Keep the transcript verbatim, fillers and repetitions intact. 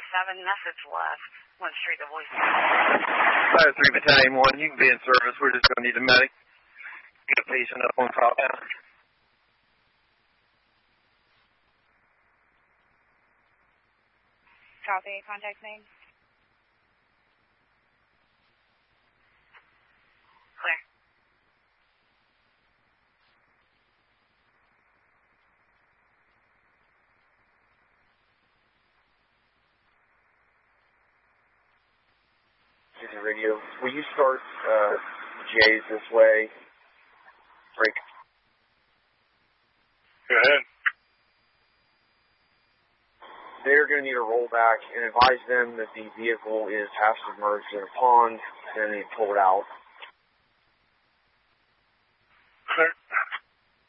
seven message left. Went straight to voicemail. five three Battalion one, you can be in service. We're just going to need a medic. Get a patient up on top now. Copy. Contact name. Clear. Radio. Will you start uh, J's this way? Break. Go ahead. They're going to need a rollback and advise them that the vehicle is half submerged in a pond and they pull it out.